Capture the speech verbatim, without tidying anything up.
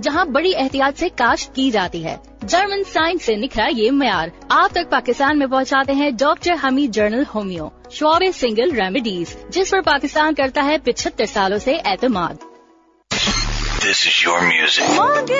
जहां बड़ी एहतियात से काश्त की जाती है। जर्मन साइंस से निखरा ये म्यार आप तक पाकिस्तान में पहुंचाते हैं doctor Hamid journal homeo Schwab single remedies, जिस पर पाकिस्तान करता है पिछहत्तर सालों से एतमाद। This is your music.